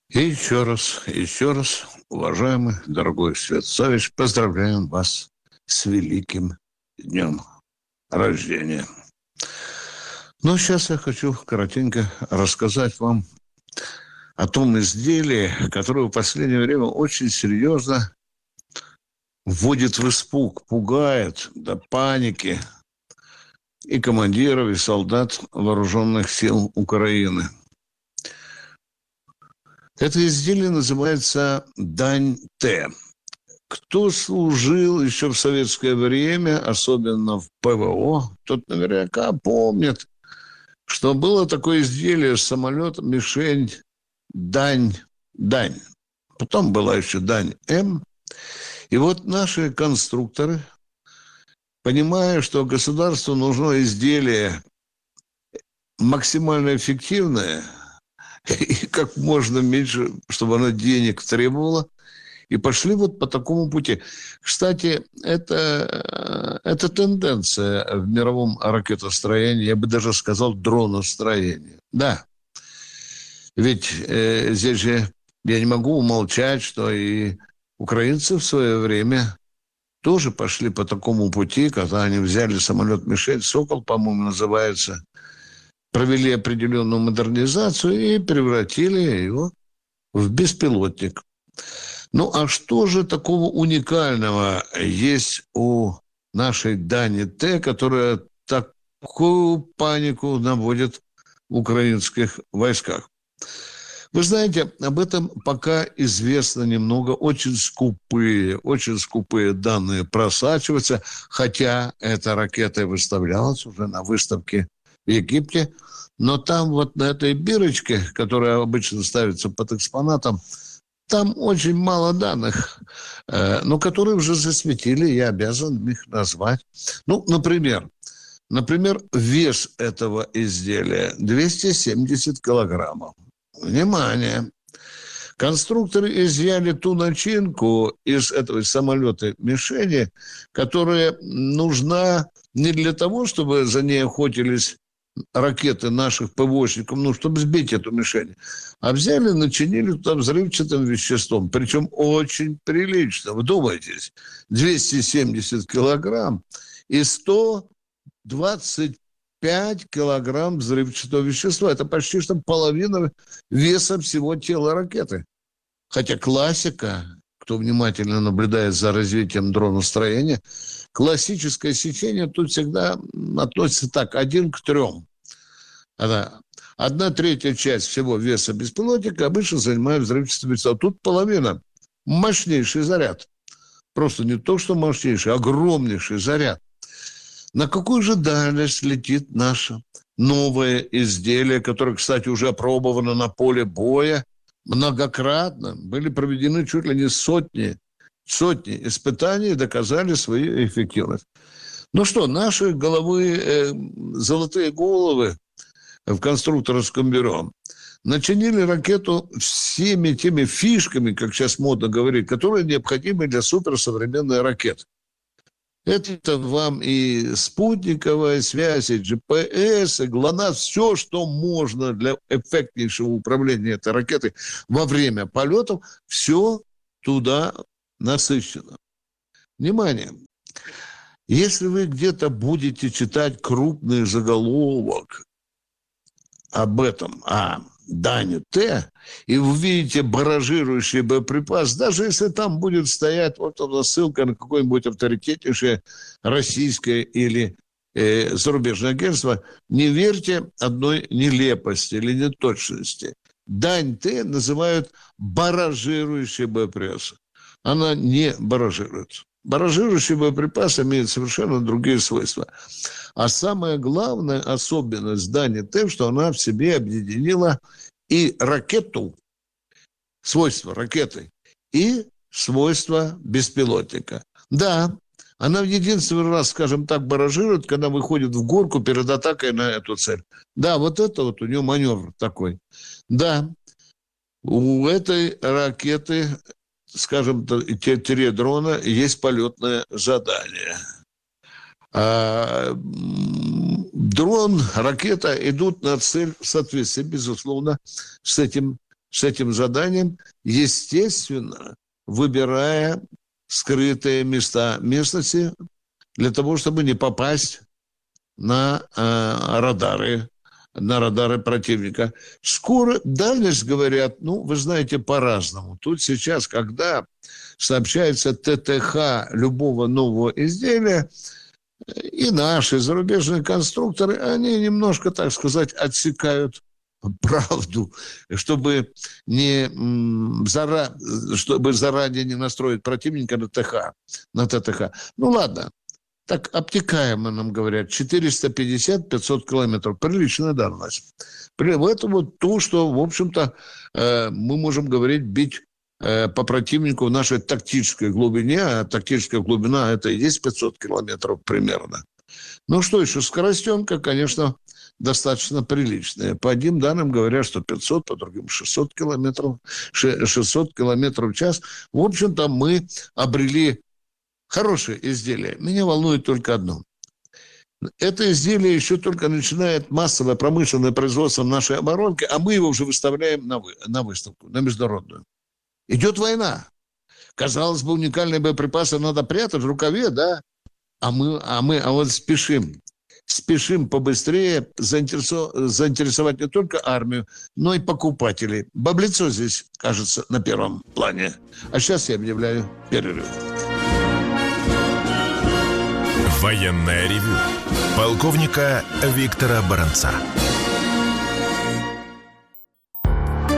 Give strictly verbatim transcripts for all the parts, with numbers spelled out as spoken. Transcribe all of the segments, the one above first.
И еще раз, еще раз, уважаемый, дорогой Свет Савич, поздравляем вас с великим днем рождения. Ну, сейчас я хочу коротенько рассказать вам о том изделии, которое в последнее время очень серьезно вводит в испуг, пугает до паники и командиров, и солдат вооруженных сил Украины. Это изделие называется Дань-Т. Кто служил еще в советское время, особенно в ПВО, тот наверняка помнит, что было такое изделие с самолетом мишень Дань-Дань. Потом была еще Дань-М. И вот наши конструкторы, понимая, что государству нужно изделие максимально эффективное и как можно меньше, чтобы оно денег требовало, и пошли вот по такому пути. Кстати, это, это тенденция в мировом ракетостроении, я бы даже сказал, дроностроении. Да. Ведь э, здесь же я не могу умолчать, что и украинцы в свое время тоже пошли по такому пути, когда они взяли самолет-мишень, «Сокол», по-моему, называется, провели определенную модернизацию и превратили его в беспилотник. Ну, а что же такого уникального есть у нашей Дани-Т, которая такую панику наводит в украинских войсках? Вы знаете, об этом пока известно немного. Очень скупые, очень скупые данные просачиваются, хотя эта ракета выставлялась уже на выставке в Египте, но там вот на этой бирочке, которая обычно ставится под экспонатом, там очень мало данных, э, но которые уже засветили, я обязан их назвать. Ну, например, например, вес этого изделия двести семьдесят килограммов. Внимание! Конструкторы изъяли ту начинку из этого самолета-мишени, которая нужна не для того, чтобы за ней охотились ракеты наших ПВОшников, ну, чтобы сбить эту мишень, а взяли, начинили туда взрывчатым веществом, причем очень прилично. Вдумайтесь, двести семьдесят килограмм и сто двадцать пять килограмм взрывчатого вещества. Это почти что половина веса всего тела ракеты. Хотя классика, кто внимательно наблюдает за развитием дроностроения, классическое сечение тут всегда относится так, один к трем. Одна третья часть всего веса беспилотника обычно занимает взрывчатое вещество. Тут половина. Мощнейший заряд. Просто не то, что мощнейший, огромнейший заряд. На какую же дальность летит наше новое изделие, которое, кстати, уже опробовано на поле боя многократно? Были проведены чуть ли не сотни, сотни испытаний и доказали свою эффективность. Ну что, наши головы, э, золотые головы в конструкторском бюро начинили ракету всеми теми фишками, как сейчас модно говорить, которые необходимы для суперсовременной ракеты. Это вам и спутниковая связь, и джи пи эс, и ГЛОНАСС, все, что можно для эффектнейшего управления этой ракетой во время полетов, все туда насыщено. Внимание! Если вы где-то будете читать крупный заголовок об этом, о Дане-Т, и вы видите баражирующий боеприпас, даже если там будет стоять вот эта ссылка на какое-нибудь авторитетнейшее российское или э, зарубежное агентство, не верьте одной нелепости или неточности. Дань-Т называют баражирующий боеприпас. Она не баражирует. Баражирующий боеприпас имеет совершенно другие свойства. А самая главная особенность Дани-Т, что она в себе объединила и ракету, свойства ракеты, и свойства беспилотника. Да, она в единственный раз, скажем так, баражирует, когда выходит в горку перед атакой на эту цель. Да, вот это вот у нее маневр такой. Да, у этой ракеты, скажем, тире-дрона, есть полетное задание. А дрон, ракета идут на цель в соответствии, безусловно, с этим с этим заданием, естественно, выбирая скрытые места местности для того, чтобы не попасть на э, радары, на радары противника. Скоро, дальность, говорят, ну, вы знаете, по-разному. Тут сейчас, когда сообщается ТТХ любого нового изделия, и наши зарубежные конструкторы, они немножко, так сказать, отсекают правду, чтобы, не, зара, чтобы заранее не настроить противника на ТХ, на ТТХ. Ну, ладно. Так обтекаемо нам говорят, четыреста пятьдесят - пятьсот километров. Приличная давность. Это вот то, что, в общем-то, мы можем говорить, бить по противнику в нашей тактической глубине, а тактическая глубина – это и есть пятьсот километров примерно. Ну что еще, скоростенка, конечно, достаточно приличная. По одним данным говорят, что пятьсот, по другим шестьсот километров, шестьсот километров в час. В общем-то, мы обрели хорошее изделие. Меня волнует только одно. Это изделие еще только начинает массовое промышленное производство нашей оборонки, а мы его уже выставляем на, вы, на выставку, на международную. Идет война. Казалось бы, уникальные боеприпасы надо прятать в рукаве, да? А мы, а мы а вот спешим. Спешим побыстрее заинтересов... заинтересовать не только армию, но и покупателей. Баблицо здесь, кажется, на первом плане. А сейчас я объявляю перерыв. Военное ревю полковника Виктора Баранца.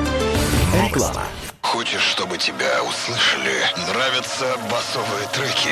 Реклама. Хочешь, чтобы тебя услышали? Нравятся басовые треки?